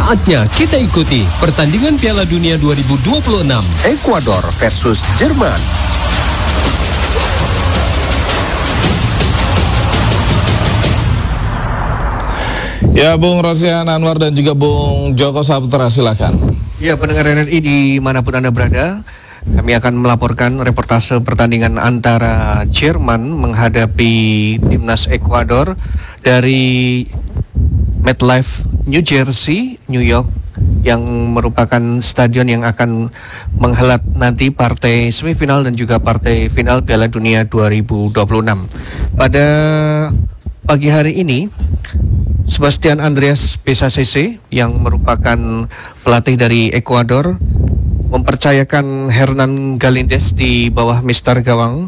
Saatnya kita ikuti pertandingan Piala Dunia 2026 Ekuador versus Jerman. Ya, Bung Rosian Anwar dan juga Bung Joko Saputra, silakan. Ya, pendengar RRI dimanapun Anda berada, kami akan melaporkan reportase pertandingan antara Jerman menghadapi timnas Ekuador dari MetLife New Jersey, New York, yang merupakan stadion yang akan menghelat nanti partai semifinal dan juga partai final Piala Dunia 2026. Pada pagi hari ini, Sebastian Andreas Besacese yang merupakan pelatih dari Ekuador mempercayakan Hernan Galíndez di bawah Mister Gawang